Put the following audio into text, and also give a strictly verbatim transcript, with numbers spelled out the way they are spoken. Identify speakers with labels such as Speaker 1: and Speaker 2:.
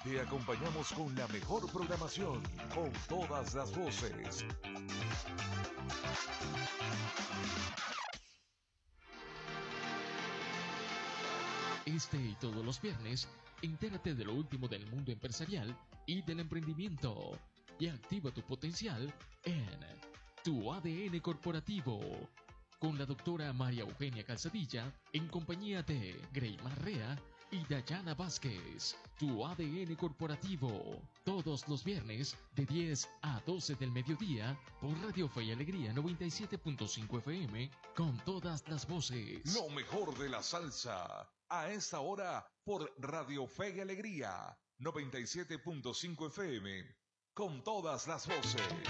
Speaker 1: Te acompañamos con la mejor programación, con todas las voces.
Speaker 2: Este y todos los viernes, entérate de lo último del mundo empresarial y del emprendimiento. Y activa tu potencial en Tu A D N Corporativo. Con la doctora María Eugenia Calzadilla, en compañía de Greymar Rea y Dayana Vázquez. Tu A D N Corporativo. Todos los viernes, de diez a doce del mediodía, por Radio Fe y Alegría noventa y siete punto cinco F M, con todas las voces.
Speaker 1: Lo mejor de la salsa. A esta hora, por Radio Fe y Alegría noventa y siete punto cinco F M, con todas las voces.